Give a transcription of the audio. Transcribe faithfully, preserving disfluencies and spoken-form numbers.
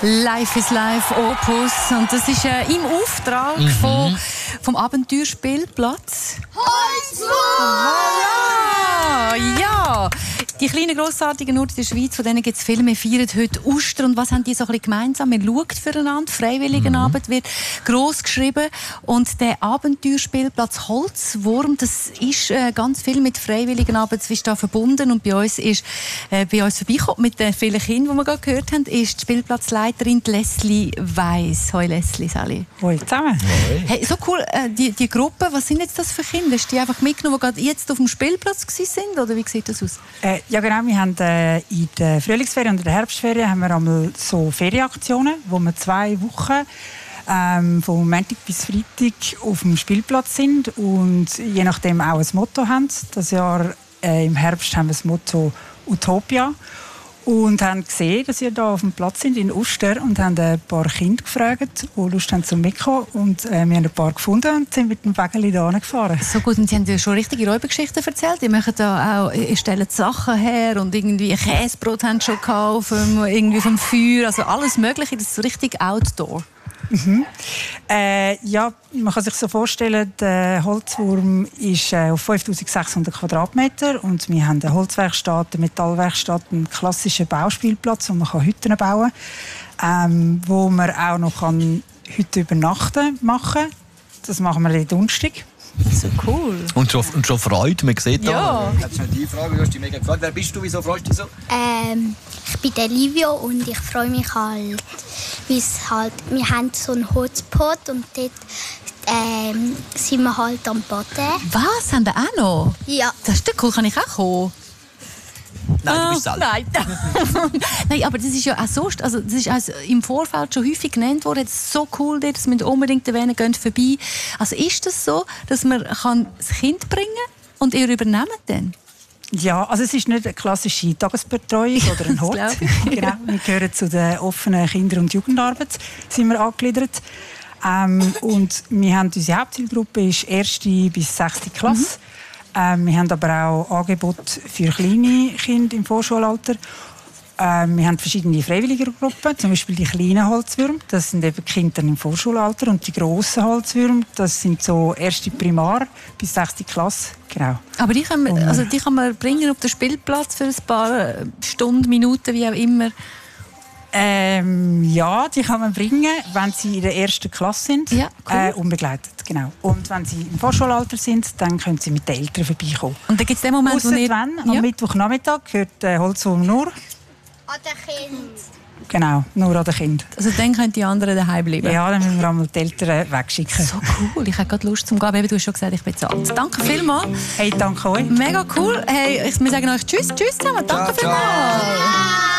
Life is Life Opus. Und das ist äh, im Auftrag mhm. von, vom Abenteuerspielplatz. Holzwurm! Voilà! Ja! Die kleinen grossartigen Orte in der Schweiz, von denen gibt es viele. Wir feiern heute Ostern. Und was haben die so ein bisschen gemeinsam? Man schaut füreinander. Freiwilligenarbeit mhm. wird gross geschrieben. Und der Abenteuerspielplatz Holzwurm, das ist äh, ganz viel mit Freiwilligenarbeit da verbunden. Und bei uns ist, äh, bei uns vorbeigekommen, mit den vielen Kindern, die wir gerade gehört haben, ist die Spielplatzleiterin Leslie Weiss. Hoi Leslie, Sally. Hoi zusammen. Hoi. Hey, so cool, äh, die, die Gruppe, was sind jetzt das für Kinder? Hast du die einfach mitgenommen, die gerade jetzt auf dem Spielplatz waren? Oder wie sieht das aus? Äh, ja genau, wir haben äh, in der Frühlingsferien und in der Herbstferien haben wir einmal so Ferienaktionen, wo wir zwei Wochen ähm, von Montag bis Freitag auf dem Spielplatz sind und je nachdem auch ein Motto haben. Das Jahr äh, im Herbst haben wir das Motto Utopia und haben gesehen, dass wir da auf dem Platz sind in Uster und haben ein paar Kinder gefragt, die Lust haben zum mitkommen und äh, wir haben ein paar gefunden und sind mit dem Wägeli da gefahren. So gut, und Sie haben ja schon richtige Räubergeschichten erzählt. Die machen da auch, ihr stellt Sachen her und irgendwie ein Käsebrot haben sie schon gekauft, irgendwie vom Feuer, also alles Mögliche, das ist so richtig Outdoor. Mhm. Äh, ja, man kann sich so vorstellen, der Holzwurm ist äh, auf fünftausendsechshundert Quadratmeter und wir haben eine Holzwerkstatt, eine Metallwerkstatt, einen klassischen Bauspielplatz, wo man Hütten bauen kann, ähm, wo man auch noch kann Hütten übernachten machen. Das machen wir den Donnerstag. So cool. Und schon, und schon Freude, man sieht ja. da. Jetzt die Frage, du hast dich mega gefreut. Wer bist du, wieso freust du dich so? Ähm, ich bin der Livio und ich freue mich halt, weil halt, wir haben so einen Hotspot und dort ähm, sind wir halt am Baden. Was, haben wir auch noch? Ja. Das ist cool, kann ich auch kommen? Nein, du bist selber. Nein. Nein, aber das ist ja auch so, also das ist also im Vorfeld schon häufig genannt worden. Das ist so cool, das müssen unbedingt erwähnen, geht vorbei. Also ist das so, dass man kann das Kind bringen und ihr übernehmt dann? Ja, also es ist nicht eine klassische Tagesbetreuung oder ein Hort. Genau, wir gehören zu der offenen Kinder- und Jugendarbeit, sind wir angegliedert. Ähm, und wir haben unsere Hauptzielgruppe ist erste bis sechste Klasse. Mhm. Ähm, wir haben aber auch Angebote für kleine Kinder im Vorschulalter. Ähm, wir haben verschiedene freiwillige Gruppen, zum Beispiel die kleinen Holzwürmer, das sind eben Kinder im Vorschulalter, und die grossen Holzwürmer, das sind so erste Primar bis sechste Klasse. Genau. Aber die kann man, also die kann man bringen auf den Spielplatz für ein paar Stunden, Minuten, wie auch immer. Ähm, ja, die kann man bringen, wenn sie in der ersten Klasse sind, ja, cool. äh, unbegleitet. Genau. Und wenn sie im Vorschulalter sind, dann können sie mit den Eltern vorbeikommen. Und dann gibt es den Moment, Ausser wo ihr... wenn, ja. am Mittwochnachmittag gehört der Holzwurm nur an den Kind. Genau, nur an den Kindern. Also dann können die anderen daheim bleiben? Ja, dann müssen wir einmal die Eltern wegschicken. So cool, ich habe gerade Lust zum Gehen. Du hast schon gesagt, ich bezahle. Danke vielmals. Hey, danke euch. Mega cool. Hey, wir sagen euch Tschüss, Tschüss zusammen. Danke vielmals.